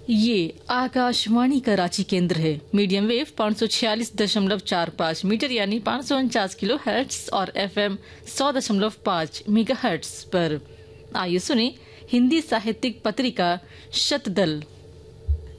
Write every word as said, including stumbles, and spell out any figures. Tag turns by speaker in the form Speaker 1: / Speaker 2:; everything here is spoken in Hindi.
Speaker 1: ये आकाशवाणी का रांची केंद्र है। मीडियम वेव पाँच सौ छियालीस दशमलव चार पाँच मीटर यानी पाँच सौ उनचास किलो हर्ट्स और एफएम सौ दशमलव पाँच मेगा हर्ट्स पर। आइए सुने हिंदी साहित्यिक पत्रिका शतदल।